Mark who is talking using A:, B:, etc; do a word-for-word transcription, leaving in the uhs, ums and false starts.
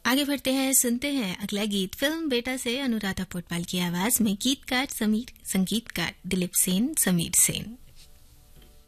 A: आगे बढ़ते हैं, सुनते हैं अगला गीत फिल्म बेटा से अनुराधा पोटवाल की आवाज में, गीतकार समीर, संगीतकार दिलीप सेन, समीर सेन।